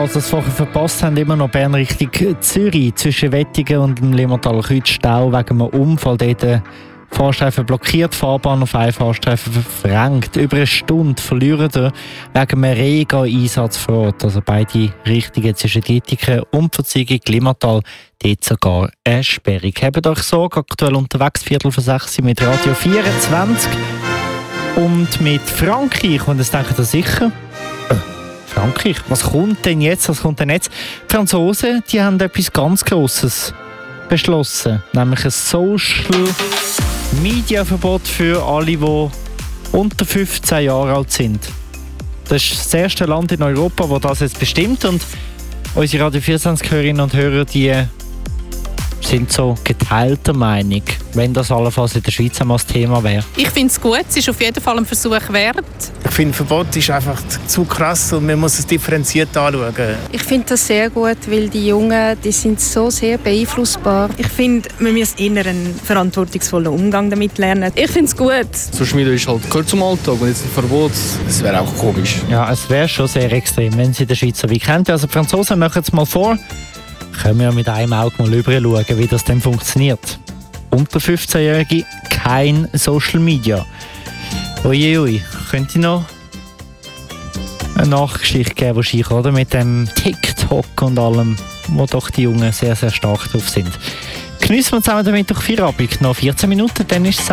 falls ihr es vorher verpasst habt, immer noch Bern Richtung Zürich. Zwischen Wettigen und dem Limmertaler Kreuz Stau wegen einem Unfall. Dort Fahrstreifen blockiert, Fahrbahn auf einen Fahrstreifen verrenkt. Über eine Stunde verlieren wir wegen einem regen Einsatz vor Ort. Also beide Richtungen zwischen Dietiken und Verziegung Limmertal. Dort sogar eine Sperrung. Habt euch Sorge, aktuell unterwegs, 5:45 mit Radio 24 und mit Frankreich. Und das denkt ihr sicher? Frankreich, was kommt denn jetzt? Die Franzosen, die haben etwas ganz Grosses beschlossen, nämlich ein Social-Media-Verbot für alle, die unter 15 Jahre alt sind. Das ist das erste Land in Europa, das das jetzt bestimmt, und unsere Radio 24-Hörerinnen und Hörer, die sind so geteilter Meinung, wenn das allenfalls in der Schweiz einmal das Thema wäre. Ich finde es gut, es ist auf jeden Fall ein Versuch wert. Ich finde, Verbot ist einfach zu krass und man muss es differenziert anschauen. Ich finde das sehr gut, weil die Jungen, die sind so sehr beeinflussbar. Ich finde, man muss eher einen verantwortungsvollen Umgang damit lernen. Ich finde es gut. Social Media ist halt gehört zum Alltag und jetzt ein Verbot, das wäre auch komisch. Ja, es wäre schon sehr extrem, wenn sie in der Schweiz so wie kennt. Also die Franzosen machen es mal vor. Können wir mit einem Auge mal rüber schauen, wie das denn funktioniert. Unter 15-Jährige kein Social Media. Uiuiui, könnte noch eine Nachgeschichte geben wahrscheinlich, oder? Mit dem TikTok und allem, wo doch die Jungen sehr, sehr stark drauf sind. Geniessen wir zusammen damit durch Feierabend. Noch 14 Minuten, dann ist es